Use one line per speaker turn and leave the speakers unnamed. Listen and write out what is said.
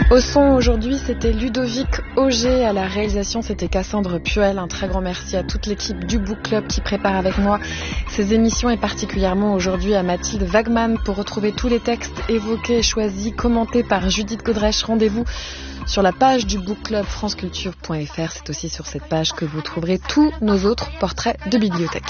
Au son aujourd'hui, c'était Ludovic Auger, à la réalisation c'était Cassandre Puel. Un très grand merci à toute l'équipe du Book Club qui prépare avec moi ces émissions et particulièrement aujourd'hui à Mathilde Wagman pour retrouver tous les textes évoqués, choisis, commentés par Judith Godrèche. Rendez-vous sur la page du Book Club franceculture.fr. C'est aussi sur cette page que vous trouverez tous nos autres portraits de bibliothèque.